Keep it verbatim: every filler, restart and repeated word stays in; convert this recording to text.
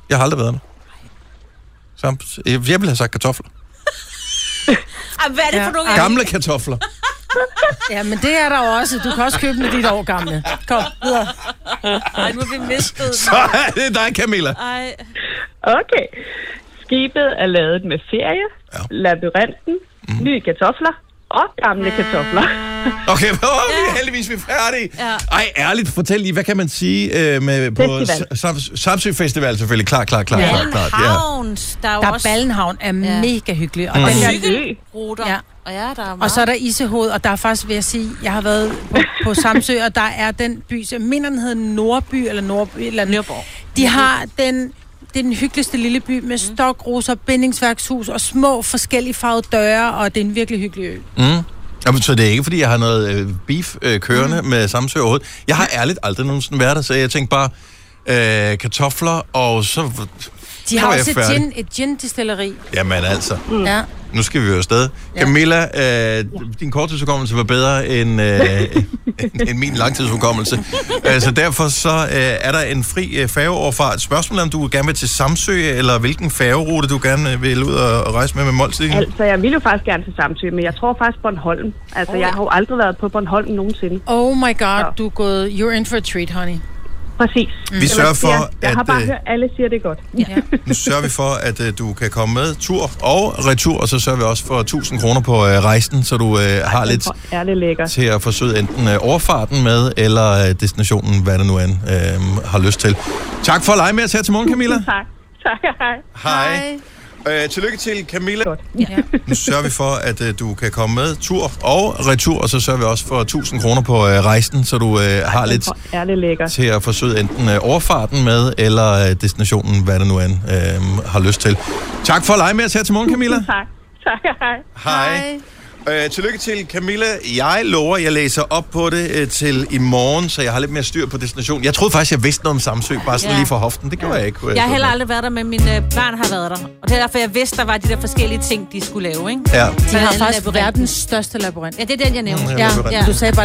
Jeg har aldrig været der. Sam, jeg ville have sagt kartofler. Hvad er det for nogle... Gamle kartofler. Ja, men det er der jo også. Du kan også købe med dit år gamle. Kom, videre. Ej, nu har vi mistet. Så er det dig, Camilla. Ej. Okay. Skibet er lavet med ferie, ja. Labyrinten, mm. nye kartofler og gamle kartofler. Okay, åh, oh, vi er heldigvis vi er færdige. Ja. Ej, ærligt, fortæl lige, hvad kan man sige øh, med, på Samsø Festival selvfølgelig? Klar, klar, klar. Ballenhavn. Klar, klar, Ja. Der er, der også... er Ballenhavn er ja. mega hyggelig. Og, og den der cykelruter. Ja. Og, ja, der er og så er der Isehoved, og der er faktisk, vil jeg sige, jeg har været på, på Samsø, og der er den by, jeg mener, den hedder Nordby, eller Nordby, eller Nørborg. De har den, det er den hyggeligste lille by med stokroser, bindingsværkshus og små forskellige farvede døre, og det er en virkelig hyggelig ø. Mm. Jamen, så det er ikke, fordi jeg har noget øh, beef øh, kørende mm. med Samsø overhovedet. Jeg har ærligt aldrig nogensinde været der, så jeg tænkte bare øh, kartofler, og så... De har også et, gin, et gin-distilleri. Jamen altså. Mm. Ja. Nu skal vi jo afsted. Ja. Camilla, øh, din korttidshukommelse var bedre end, øh, end min langtidshukommelse. øh, så derfor så øh, er der en fri øh, færgeoverfart. Spørgsmålet om du gerne vil til Samsø, eller hvilken færgerute du gerne vil ud og rejse med med Molslinjen? Altså, jeg vil jo faktisk gerne til Samsø, men jeg tror faktisk Bornholm. Altså, oh. jeg har jo aldrig været på Bornholm nogensinde. Oh my god, ja. Du er gået... You're in for a treat, honey. Præcis. Mm. Vi sørger for, jeg, jeg at... har bare hørt, alle siger det godt. Ja. Nu sørger vi for, at uh, du kan komme med tur og retur, og så sørger vi også for tusind kroner på uh, rejsen, så du uh, har lidt til at forsøge enten uh, overfarten med, eller uh, destinationen, hvad det nu end uh, har lyst til. Tak for at lege med os her til morgen, Camilla. Tak. Tak, hej. Hej. Uh, tillykke til Camilla. Ja. Nu sørger vi for, at uh, du kan komme med tur og retur, og så sørger vi også for tusind kroner på uh, rejsen, så du uh, har lidt til at forsøge enten uh, overfarten med, eller uh, destinationen, hvad det nu end uh, har lyst til. Tak for at lege med os her til morgen, Camilla. Tak. Tak, hej. Hej. Uh, tillykke til Camilla. Jeg lover, jeg læser op på det uh, til i morgen, så jeg har lidt mere styr på destinationen. Jeg troede faktisk, jeg vidste noget om Samsø, bare sådan ja. lige for hoften. Det gjorde ja. jeg ikke. Jeg har heller aldrig været der, men mine børn har været der. Og det er derfor, jeg vidste, der var de der forskellige ting, de skulle lave, ikke? Ja. De har faktisk verdens største labyrint. Ja, det er den, jeg nævnte. Ja, ja. Du sagde bare